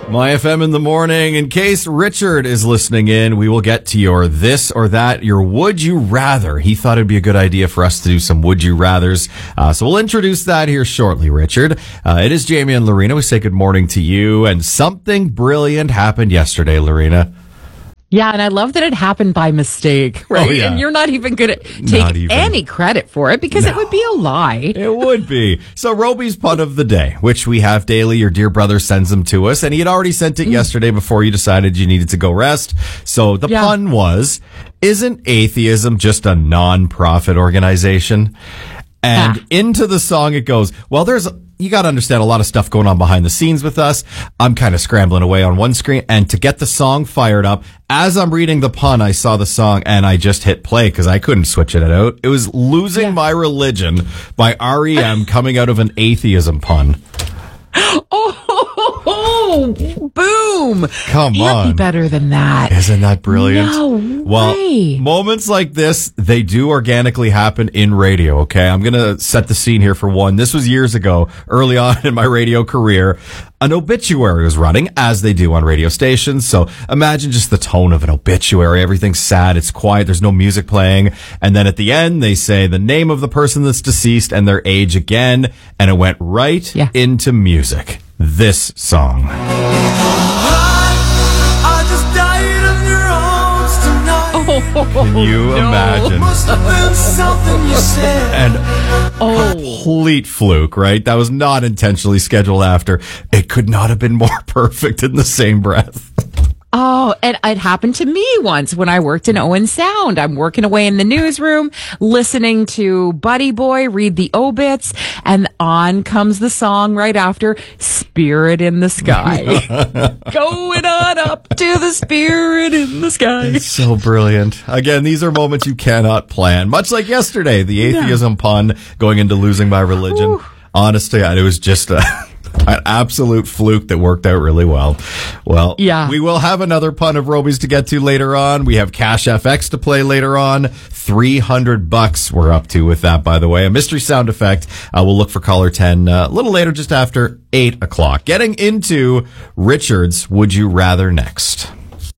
My FM in the morning. In case Richard is listening in, we will get to your this or that, your would you rather. He thought it'd be a good idea for us to do some would you rathers. So we'll introduce that here shortly, Richard. It is Jamie and Lorena. We say good morning to you. And something brilliant happened yesterday, Lorena. Yeah, and I love that it happened by mistake, right? Oh, yeah. And you're not even going to take any credit for it because it would be a lie. It would be. So Roby's pun of the day, which we have daily. Your dear brother sends them to us, and he had already sent it yesterday before you decided you needed to go rest. So the pun was, isn't atheism just a non-profit organization? And into the song it goes, well, you got to understand a lot of stuff going on behind the scenes with us. I'm kind of scrambling away on one screen, and to get the song fired up, as I'm reading the pun, I saw the song and I just hit play because I couldn't switch it out. It was Losing My Religion by REM coming out of an atheism pun. Oh, boom. Come Can't on. be better than that. Isn't that brilliant? No Well, way. moments like this, they do organically happen in radio, okay? I'm going to set the scene here for one. This was years ago, early on in my radio career. An obituary was running, as they do on radio stations. So imagine just the tone of an obituary. Everything's sad. It's quiet. There's no music playing. And then at the end, they say the name of the person that's deceased and their age again. And it went right into music. This song. Can you imagine? And complete fluke, right? That was not intentionally scheduled after. It could not have been more perfect in the same breath. Oh, and it happened to me once when I worked in Owen Sound. I'm working away in the newsroom, listening to Buddy Boy read the obits, and on comes the song right after, Spirit in the Sky. Going on up to the Spirit in the Sky. It's so brilliant. Again, these are moments you cannot plan. Much like yesterday, the atheism pun going into Losing My Religion. Ooh. Honestly, it was just an absolute fluke that worked out really well. Well, we will have another pun of Roby's to get to later on. We have Cash FX to play later on. $300 we're up to with that, by the way. A mystery sound effect. We'll look for caller 10 a little later, just after 8 o'clock. Getting into Richard's Would You Rather next.